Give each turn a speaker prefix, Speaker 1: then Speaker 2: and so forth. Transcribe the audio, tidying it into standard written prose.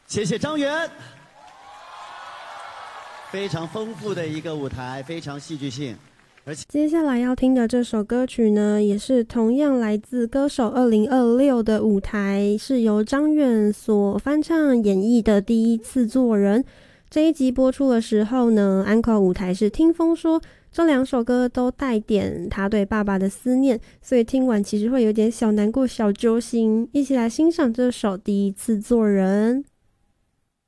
Speaker 1: 谢谢张元，非常丰富的一个舞台，非常戏剧性。
Speaker 2: 接下来要听的这首歌曲呢，也是同样来自歌手2026的舞台，是由张远所翻唱演绎的第一次做人。这一集播出的时候呢，安可舞台是听风说这两首歌都带点他对爸爸的思念，所以听完其实会有点小难过小揪心。一起来欣赏这首第一次做人。